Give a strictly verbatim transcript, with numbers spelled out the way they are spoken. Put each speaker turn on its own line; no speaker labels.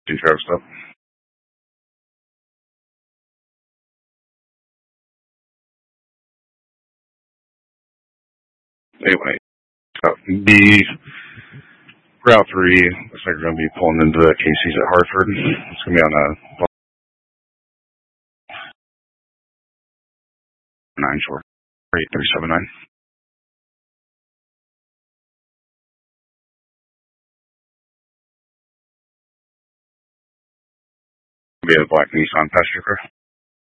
Sheriff stuff. Anyway, uh, the Route three looks like we're going to be pulling into the Casey's at Hartford. It's going to be on a nine short, eight three seven nine. Be a black Nissan passenger car.